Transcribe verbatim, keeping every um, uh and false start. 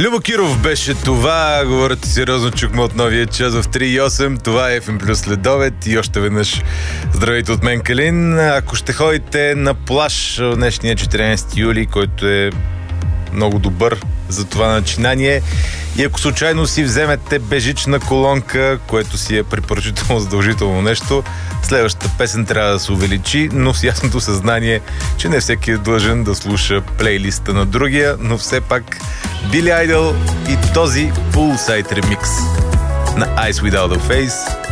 Любо Киров беше това. Говорите сериозно, чухме от новия час в три и осем. Това е еф ем плюс следобед и още веднъж здравейте от мен, Калин. Ако ще ходите на плаж днешния четиринайсети юли, който е много добър за това начинание, и ако случайно си вземете бежична колонка, което си е препоръчително задължително нещо, следващата песен трябва да се увеличи, но с ясното съзнание, че не всеки е длъжен да слуша плейлиста на другия, но все пак Билли Айдъл и този Poolside ремикс на Eyes Without a Face